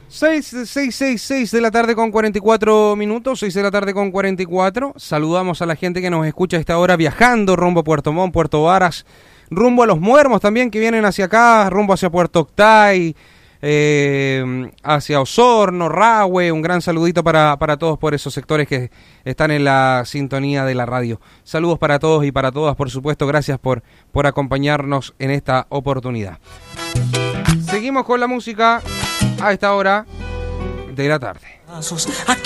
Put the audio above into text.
6 de la tarde con 44 minutos, 6 de la tarde con 44. Saludamos a la gente que nos escucha a esta hora viajando rumbo a Puerto Montt, Puerto Varas, rumbo a Los Muermos también, que vienen hacia acá, rumbo hacia Puerto Octay, hacia Osorno, Rahue. Un gran saludito para todos por esos sectores que están en la sintonía de la radio. Saludos para todos y para todas, por supuesto. Gracias por acompañarnos en esta oportunidad. Seguimos con la música a esta hora de la tarde. Aquí